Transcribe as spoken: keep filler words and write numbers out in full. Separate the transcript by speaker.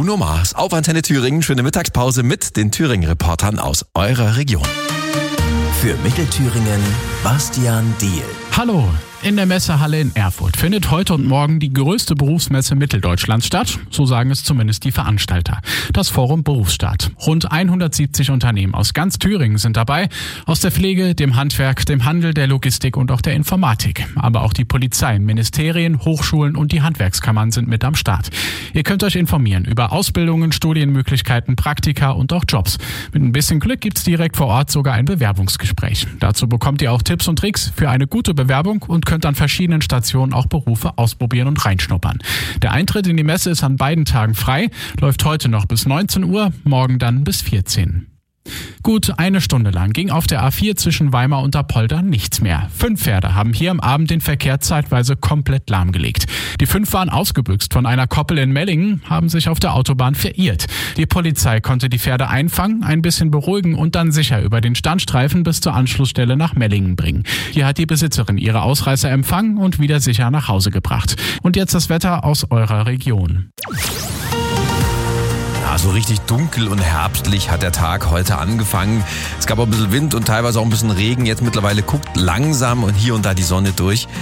Speaker 1: Bruno Mars auf Antenne Thüringen. Schöne Mittagspause mit den Thüringen-Reportern aus eurer Region.
Speaker 2: Für Mittelthüringen Bastian Diehl.
Speaker 3: Hallo! In der Messehalle in Erfurt findet heute und morgen die größte Berufsmesse Mitteldeutschlands statt, so sagen es zumindest die Veranstalter. Das Forum Berufsstart. Rund hundertsiebzig Unternehmen aus ganz Thüringen sind dabei, aus der Pflege, dem Handwerk, dem Handel, der Logistik und auch der Informatik. Aber auch die Polizei, Ministerien, Hochschulen und die Handwerkskammern sind mit am Start. Ihr könnt euch informieren über Ausbildungen, Studienmöglichkeiten, Praktika und auch Jobs. Mit ein bisschen Glück gibt's direkt vor Ort sogar ein Bewerbungsgespräch. Dazu bekommt ihr auch Tipps und Tricks für eine gute Bewerbung und könnt an verschiedenen Stationen auch Berufe ausprobieren und reinschnuppern. Der Eintritt in die Messe ist an beiden Tagen frei, läuft heute noch bis neunzehn Uhr, morgen dann bis vierzehn. Gut eine Stunde lang ging auf der A vier zwischen Weimar und Apolda nichts mehr. Fünf Pferde haben hier am Abend den Verkehr zeitweise komplett lahmgelegt. Die fünf waren ausgebüxt von einer Koppel in Mellingen, haben sich auf der Autobahn verirrt. Die Polizei konnte die Pferde einfangen, ein bisschen beruhigen und dann sicher über den Standstreifen bis zur Anschlussstelle nach Mellingen bringen. Hier hat die Besitzerin ihre Ausreißer empfangen und wieder sicher nach Hause gebracht. Und jetzt das Wetter aus eurer Region.
Speaker 1: Ja, so richtig dunkel und herbstlich hat der Tag heute angefangen. Es gab auch ein bisschen Wind und teilweise auch ein bisschen Regen. Jetzt mittlerweile guckt langsam und hier und da die Sonne durch.